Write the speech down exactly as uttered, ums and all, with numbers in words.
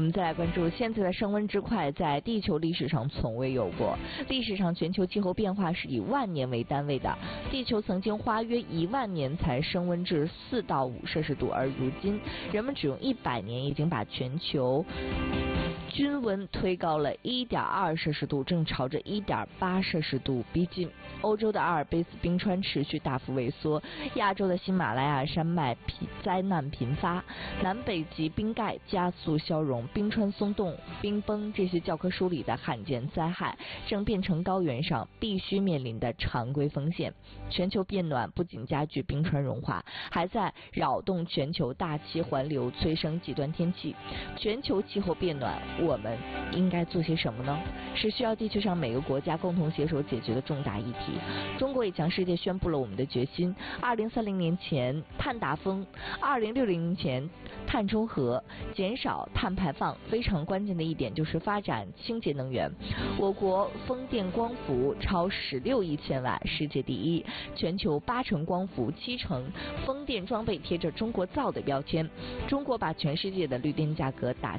们再来关注现在的升温之快，在地球历史上从未有过。历史上全球气候变化是以万年为单位的，地球曾经花约一万年才升温至四到五摄氏度，而如今人们只用一百年已经把全球均温推高了一点二摄氏度，正朝着一点八摄氏度逼近。欧洲的阿尔卑斯冰川持续大幅萎缩，亚洲的喜马拉雅山脉频灾难频发，南北极冰盖加速消融，冰川松动、冰崩这些教科书里的罕见灾害，正变成高原上必须面临的常规风险。全球变暖不仅加剧冰川融化，还在扰动全球大气环流，催生极端天气。全球气候变暖，我们应该做些什么呢？是需要地球上每个国家共同携手解决的重大议题。中国也向世界宣布了我们的决心：二零三零年前碳达峰，二零六零年前碳中和，减少碳排放。非常关键的一点就是发展清洁能源。我国风电光伏超十六亿千瓦，世界第一，全球八成光伏、七成风电装备贴着中国造的标签。中国把全世界的绿电价格打